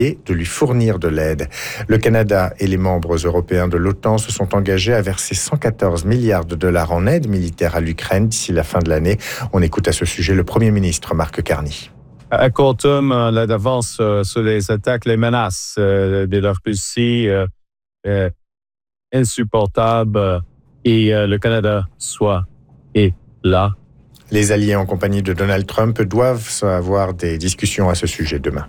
et de lui fournir de l'aide. Le Canada et les membres européens de l'OTAN se sont engagés à verser 114 milliards de dollars en aide militaire à l'Ukraine d'ici la fin de l'année. On écoute à ce sujet le Premier ministre Mark Carney. À court terme, l'avance sur les attaques, les menaces de la Russie insupportable et le Canada est là. Les alliés en compagnie de Donald Trump doivent avoir des discussions à ce sujet demain.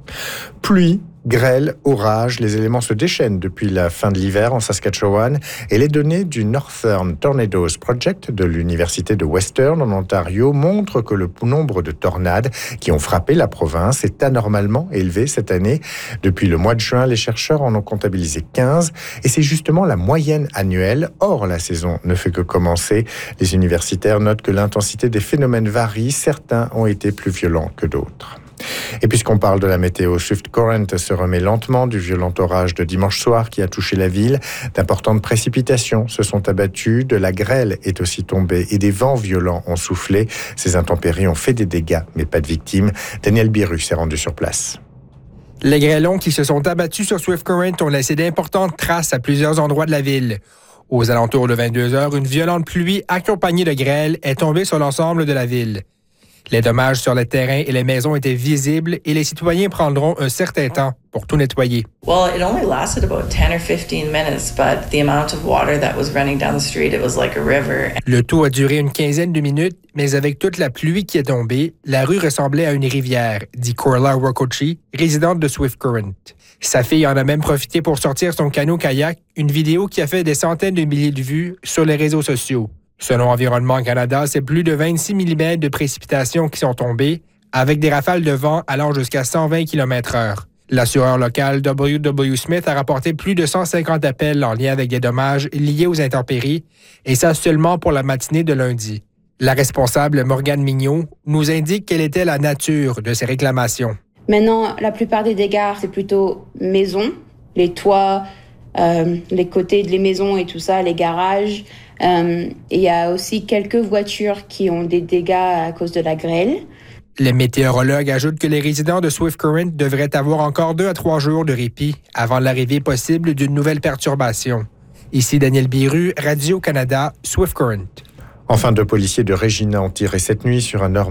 Pluie, grêle, orage, les éléments se déchaînent depuis la fin de l'hiver en Saskatchewan et les données du Northern Tornadoes Project de l'Université de Western en Ontario montrent que le nombre de tornades qui ont frappé la province est anormalement élevé cette année. Depuis le mois de juin, les chercheurs en ont comptabilisé 15 et c'est justement la moyenne annuelle. Or, la saison ne fait que commencer. Les universitaires notent que l'intensité des phénomènes varie. Certains ont été plus violents que d'autres. Et puisqu'on parle de la météo, Swift Current se remet lentement du violent orage de dimanche soir qui a touché la ville. D'importantes précipitations se sont abattues, de la grêle est aussi tombée et des vents violents ont soufflé. Ces intempéries ont fait des dégâts, mais pas de victimes. Daniel Biru s'est rendu sur place. Les grêlons qui se sont abattus sur Swift Current ont laissé d'importantes traces à plusieurs endroits de la ville. Aux alentours de 22 heures, une violente pluie accompagnée de grêle est tombée sur l'ensemble de la ville. Les dommages sur les terrains et les maisons étaient visibles et les citoyens prendront un certain temps pour tout nettoyer. Well, it only lasted about 10 or 15 minutes, but the amount of water that was running down the street, it was like a river. Le tout a duré une quinzaine de minutes, mais avec toute la pluie qui est tombée, la rue ressemblait à une rivière, dit Corla Wakochi, résidente de Swift Current. Sa fille en a même profité pour sortir son canot-kayak, une vidéo qui a fait des centaines de milliers de vues sur les réseaux sociaux. Selon Environnement Canada, c'est plus de 26 mm de précipitations qui sont tombées, avec des rafales de vent allant jusqu'à 120 km/h. L'assureur local W.W. Smith a rapporté plus de 150 appels en lien avec des dommages liés aux intempéries, et ça seulement pour la matinée de lundi. La responsable, Morgane Mignot, nous indique quelle était la nature de ces réclamations. Maintenant, la plupart des dégâts, c'est plutôt maisons, les toits, les côtés des maisons et tout ça, les garages. Il y a aussi quelques voitures qui ont des dégâts à cause de la grêle. Les météorologues ajoutent que les résidents de Swift Current devraient avoir encore 2 à 3 jours de répit avant l'arrivée possible d'une nouvelle perturbation. Ici Daniel Biru, Radio-Canada, Swift Current. Enfin, 2 policiers de Regina ont tiré cette nuit sur un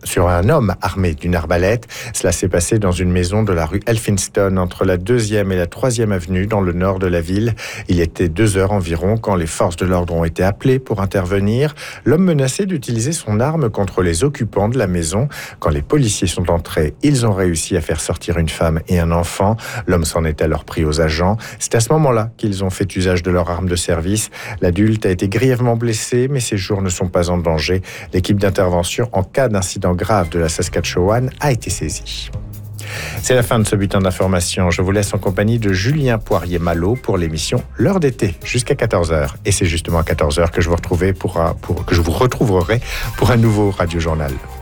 homme armé d'une arbalète. Cela s'est passé dans une maison de la rue Elphinstone, entre la 2e et la 3e avenue, dans le nord de la ville. Il était 2 heures environ quand les forces de l'ordre ont été appelées pour intervenir. L'homme menaçait d'utiliser son arme contre les occupants de la maison. Quand les policiers sont entrés, ils ont réussi à faire sortir une femme et un enfant. L'homme s'en est alors pris aux agents. C'est à ce moment-là qu'ils ont fait usage de leur arme de service. L'adulte a été grièvement blessé, mais ses jours ne sont pas en danger. L'équipe d'intervention en cas d'incident grave de la Saskatchewan a été saisie. C'est la fin de ce bulletin d'information. Je vous laisse en compagnie de Julien Poirier-Malo pour l'émission L'heure d'été jusqu'à 14h. Et c'est justement à 14h que je vous retrouverai pour un nouveau Radio Journal.